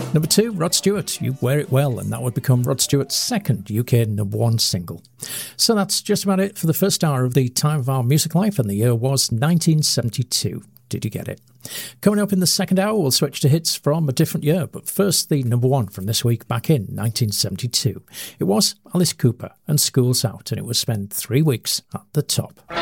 Number 2, Rod Stewart, You Wear It Well, and that would become Rod Stewart's second UK number 1 single. So that's just about it for the first hour of the Time of Our Music Life, and the year was 1972. Did you get it? Coming up in the second hour, we'll switch to hits from a different year, but first the number 1 from this week back in 1972. It was Alice Cooper and School's Out, and it would spend 3 weeks at the top.